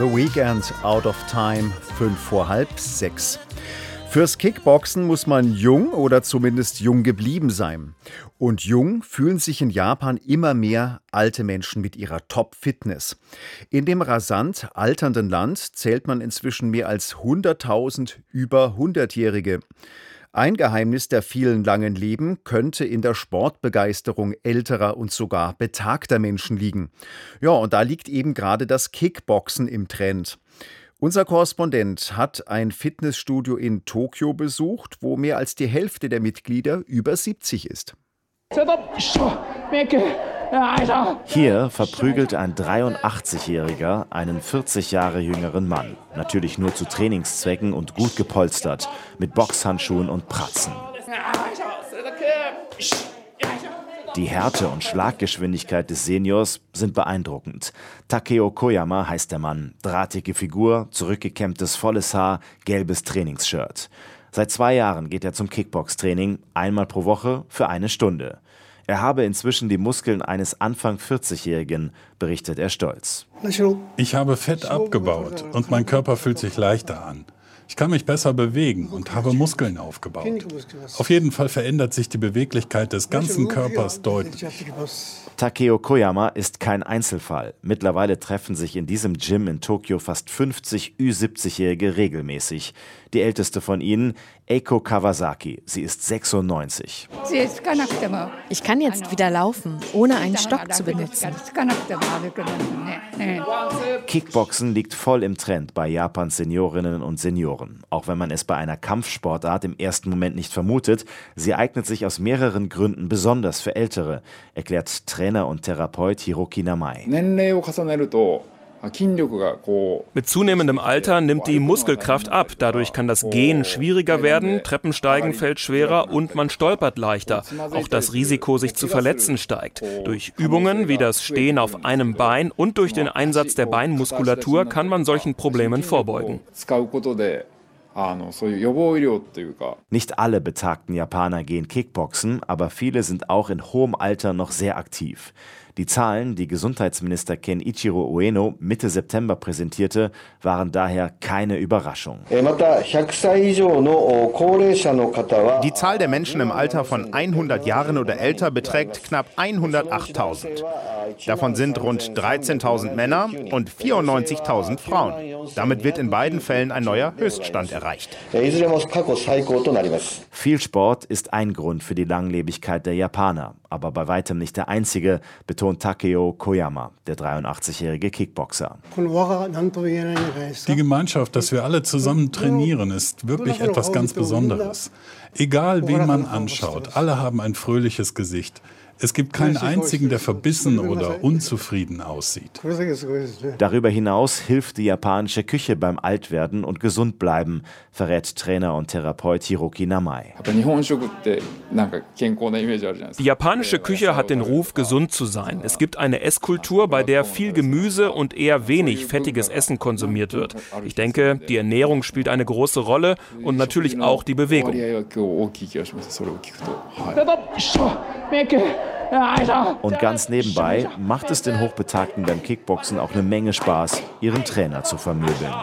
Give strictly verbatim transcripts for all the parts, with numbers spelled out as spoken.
The Weeknd, Out of Time, fünf vor halb sechs. Fürs Kickboxen muss man jung oder zumindest jung geblieben sein. Und jung fühlen sich in Japan immer mehr alte Menschen mit ihrer Top-Fitness. In dem rasant alternden Land zählt man inzwischen mehr als hunderttausend über hundertjährige. Ein Geheimnis der vielen langen Leben könnte in der Sportbegeisterung älterer und sogar betagter Menschen liegen. Ja, und da liegt eben gerade das Kickboxen im Trend. Unser Korrespondent hat ein Fitnessstudio in Tokio besucht, wo mehr als die Hälfte der Mitglieder über siebzig ist. Hier verprügelt ein dreiundachtzigjähriger einen vierzig Jahre jüngeren Mann. Natürlich nur zu Trainingszwecken und gut gepolstert, mit Boxhandschuhen und Pratzen. Die Härte und Schlaggeschwindigkeit des Seniors sind beeindruckend. Takeo Koyama heißt der Mann. Drahtige Figur, zurückgekämmtes volles Haar, gelbes Trainingsshirt. Seit zwei Jahren geht er zum Kickbox-Training, einmal pro Woche für eine Stunde. Er habe inzwischen die Muskeln eines Anfang vierzigjährigen, berichtet er stolz. Ich habe Fett abgebaut und mein Körper fühlt sich leichter an. Ich kann mich besser bewegen und habe Muskeln aufgebaut. Auf jeden Fall verändert sich die Beweglichkeit des ganzen Körpers deutlich. Takeo Koyama ist kein Einzelfall. Mittlerweile treffen sich in diesem Gym in Tokio fast fünfzig Ü siebzigjährige regelmäßig. Die älteste von ihnen, Eiko Kawasaki. Sie ist sechsundneunzig. Ich kann jetzt wieder laufen, ohne einen Stock zu benutzen. Kickboxen liegt voll im Trend bei Japans Seniorinnen und Senioren. Auch wenn man es bei einer Kampfsportart im ersten Moment nicht vermutet, sie eignet sich aus mehreren Gründen besonders für Ältere, erklärt Trainer und Therapeut Hiroki Namai. Mit zunehmendem Alter nimmt die Muskelkraft ab. Dadurch kann das Gehen schwieriger werden, Treppensteigen fällt schwerer und man stolpert leichter. Auch das Risiko, sich zu verletzen, steigt. Durch Übungen wie das Stehen auf einem Bein und durch den Einsatz der Beinmuskulatur kann man solchen Problemen vorbeugen. Nicht alle betagten Japaner gehen Kickboxen, aber viele sind auch in hohem Alter noch sehr aktiv. Die Zahlen, die Gesundheitsminister Kenichiro Ueno Mitte September präsentierte, waren daher keine Überraschung. Die Zahl der Menschen im Alter von hundert Jahren oder älter beträgt knapp hundertachttausend. Davon sind rund dreizehntausend Männer und vierundneunzigtausend Frauen. Damit wird in beiden Fällen ein neuer Höchststand erreicht. Viel Sport ist ein Grund für die Langlebigkeit der Japaner, aber bei weitem nicht der einzige, betont Takeo Koyama, der dreiundachtzigjährige Kickboxer. Die Gemeinschaft, dass wir alle zusammen trainieren, ist wirklich etwas ganz Besonderes. Egal, wen man anschaut, alle haben ein fröhliches Gesicht. Es gibt keinen einzigen, der verbissen oder unzufrieden aussieht. Darüber hinaus hilft die japanische Küche beim Altwerden und Gesundbleiben, verrät Trainer und Therapeut Hiroki Namai. Die japanische Küche hat den Ruf, gesund zu sein. Es gibt eine Esskultur, bei der viel Gemüse und eher wenig fettiges Essen konsumiert wird. Ich denke, die Ernährung spielt eine große Rolle und natürlich auch die Bewegung. Und ganz nebenbei macht es den Hochbetagten beim Kickboxen auch eine Menge Spaß, ihren Trainer zu vermöbeln.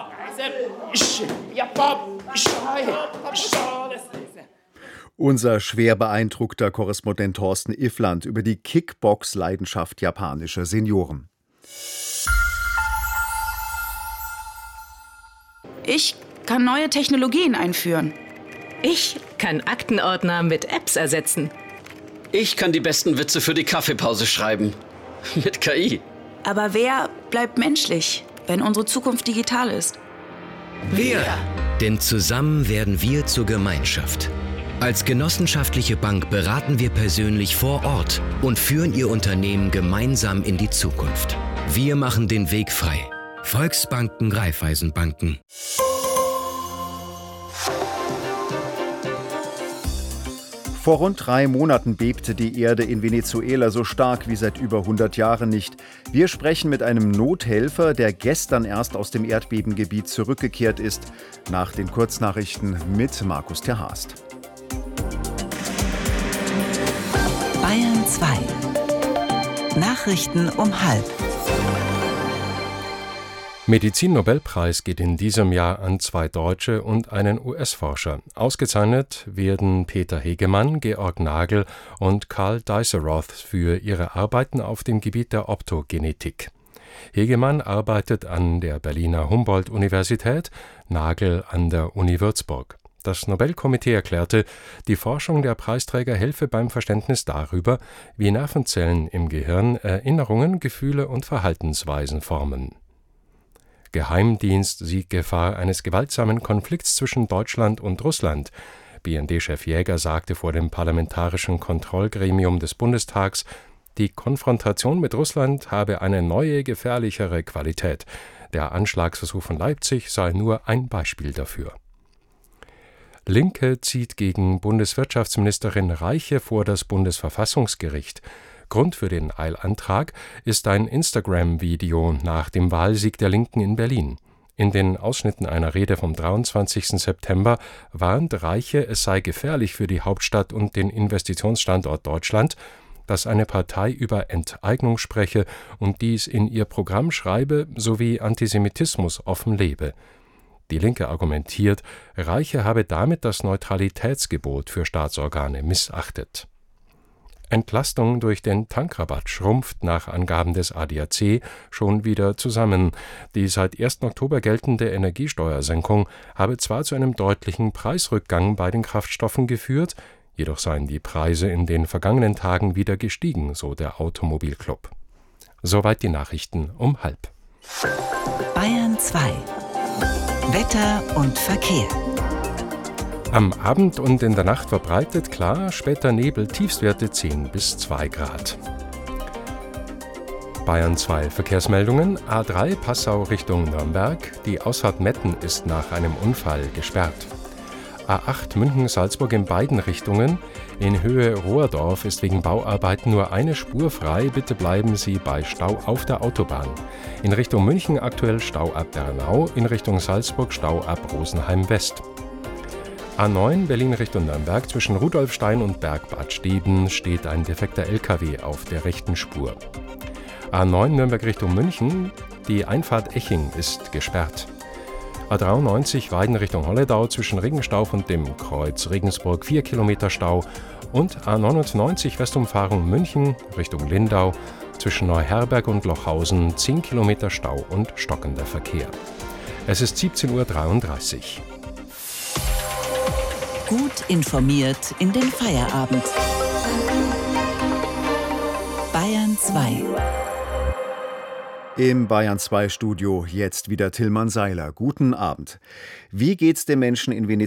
Unser schwer beeindruckter Korrespondent Thorsten Iffland über die Kickbox-Leidenschaft japanischer Senioren. Ich kann neue Technologien einführen. Ich kann Aktenordner mit Apps ersetzen. Ich kann die besten Witze für die Kaffeepause schreiben. Mit K I. Aber wer bleibt menschlich, wenn unsere Zukunft digital ist? Wir. Denn zusammen werden wir zur Gemeinschaft. Als genossenschaftliche Bank beraten wir persönlich vor Ort und führen Ihr Unternehmen gemeinsam in die Zukunft. Wir machen den Weg frei. Volksbanken, Raiffeisenbanken. Vor rund drei Monaten bebte die Erde in Venezuela so stark wie seit über hundert Jahren nicht. Wir sprechen mit einem Nothelfer, der gestern erst aus dem Erdbebengebiet zurückgekehrt ist. Nach den Kurznachrichten mit Markus Terhast. Bayern zwei. Nachrichten um halb. Medizin-Nobelpreis geht in diesem Jahr an zwei Deutsche und einen U S-Forscher. Ausgezeichnet werden Peter Hegemann, Georg Nagel und Karl Deisseroth für ihre Arbeiten auf dem Gebiet der Optogenetik. Hegemann arbeitet an der Berliner Humboldt-Universität, Nagel an der Uni Würzburg. Das Nobelkomitee erklärte, die Forschung der Preisträger helfe beim Verständnis darüber, wie Nervenzellen im Gehirn Erinnerungen, Gefühle und Verhaltensweisen formen. Geheimdienst sieht Gefahr eines gewaltsamen Konflikts zwischen Deutschland und Russland. B N D-Chef Jäger sagte vor dem Parlamentarischen Kontrollgremium des Bundestags, die Konfrontation mit Russland habe eine neue, gefährlichere Qualität. Der Anschlagsversuch von Leipzig sei nur ein Beispiel dafür. Linke zieht gegen Bundeswirtschaftsministerin Reiche vor das Bundesverfassungsgericht. Grund für den Eilantrag ist ein Instagram-Video nach dem Wahlsieg der Linken in Berlin. In den Ausschnitten einer Rede vom dreiundzwanzigsten September warnt Reiche, es sei gefährlich für die Hauptstadt und den Investitionsstandort Deutschland, dass eine Partei über Enteignung spreche und dies in ihr Programm schreibe sowie Antisemitismus offen lebe. Die Linke argumentiert, Reiche habe damit das Neutralitätsgebot für Staatsorgane missachtet. Entlastung durch den Tankrabatt schrumpft nach Angaben des A D A C schon wieder zusammen. Die seit ersten Oktober geltende Energiesteuersenkung habe zwar zu einem deutlichen Preisrückgang bei den Kraftstoffen geführt, jedoch seien die Preise in den vergangenen Tagen wieder gestiegen, so der Automobilclub. Soweit die Nachrichten um halb. Bayern zwei. Wetter und Verkehr. Am Abend und in der Nacht verbreitet klar, später Nebel, Tiefstwerte zehn bis zwei Grad. Bayern zwei Verkehrsmeldungen. A drei Passau Richtung Nürnberg. Die Ausfahrt Metten ist nach einem Unfall gesperrt. A acht München-Salzburg in beiden Richtungen. In Höhe Rohrdorf ist wegen Bauarbeiten nur eine Spur frei. Bitte bleiben Sie bei Stau auf der Autobahn. In Richtung München aktuell Stau ab Bernau, in Richtung Salzburg Stau ab Rosenheim West. A neun Berlin Richtung Nürnberg zwischen Rudolfstein und Bergbad Steben steht ein defekter L K W auf der rechten Spur. A neun Nürnberg Richtung München, die Einfahrt Eching ist gesperrt. A dreiundneunzig Weiden Richtung Holledau zwischen Regenstauf und dem Kreuz Regensburg vier Kilometer Stau und A neunundneunzig Westumfahrung München Richtung Lindau zwischen Neuherberg und Lochhausen zehn Kilometer Stau und stockender Verkehr. Es ist siebzehn Uhr dreiunddreißig. Gut informiert in den Feierabend. Bayern zwei. Im Bayern zwei Studio jetzt wieder Tillmann Seiler. Guten Abend. Wie geht's den Menschen in Venedig?